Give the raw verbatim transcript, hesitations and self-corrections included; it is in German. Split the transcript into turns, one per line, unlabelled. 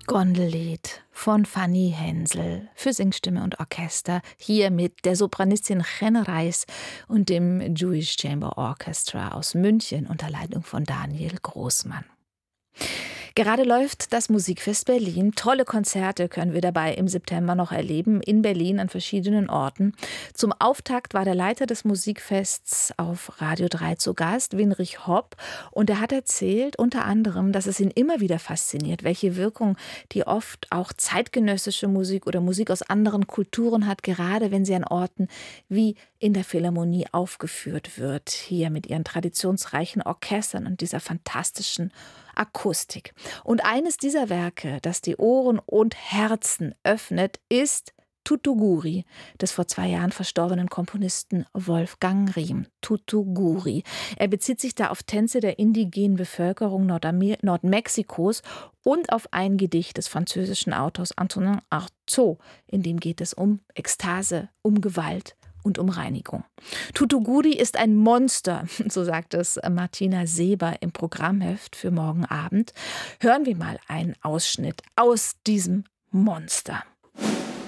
Gondellied von Fanny Hensel für Singstimme und Orchester, hier mit der Sopranistin Chen Reis und dem Jewish Chamber Orchestra aus München unter Leitung von Daniel Großmann. Gerade läuft das Musikfest Berlin. Tolle Konzerte können wir dabei im September noch erleben, in Berlin an verschiedenen Orten. Zum Auftakt war der Leiter des Musikfests auf Radio drei zu Gast, Winrich Hopp. Und er hat erzählt, unter anderem, dass es ihn immer wieder fasziniert, welche Wirkung die oft auch zeitgenössische Musik oder Musik aus anderen Kulturen hat, gerade wenn sie an Orten wie in der Philharmonie aufgeführt wird, hier mit ihren traditionsreichen Orchestern und dieser fantastischen Akustik. Und eines dieser Werke, das die Ohren und Herzen öffnet, ist Tutuguri, des vor zwei Jahren verstorbenen Komponisten Wolfgang Riem. Tutuguri. Er bezieht sich da auf Tänze der indigenen Bevölkerung Nordamer- Nordmexikos und auf ein Gedicht des französischen Autors Antonin Artaud. In dem geht es um Ekstase, um Gewalt und um Reinigung. Tutuguri ist ein Monster, so sagt es Martina Seber im Programmheft für morgen Abend. Hören wir mal einen Ausschnitt aus diesem Monster.